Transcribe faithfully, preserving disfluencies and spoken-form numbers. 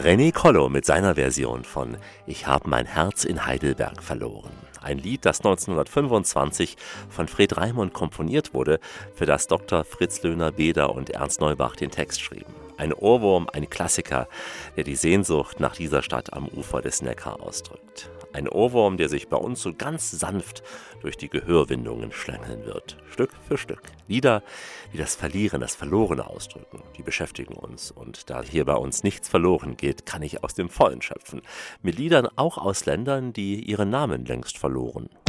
René Collo mit seiner Version von »Ich hab mein Herz in Heidelberg verloren«. Ein Lied, das neunzehnhundertfünfundzwanzig von Fred Raimund komponiert wurde, für das Doktor Fritz Löhner-Beder und Ernst Neubach den Text schrieben. Ein Ohrwurm, ein Klassiker, der die Sehnsucht nach dieser Stadt am Ufer des Neckar ausdrückt. Ein Ohrwurm, der sich bei uns so ganz sanft durch die Gehörwindungen schlängeln wird, Stück für Stück. Lieder, die das Verlieren, das Verlorene ausdrücken, die beschäftigen uns. Und da hier bei uns nichts verloren geht, kann ich aus dem Vollen schöpfen. Mit Liedern auch aus Ländern, die ihren Namen längst verloren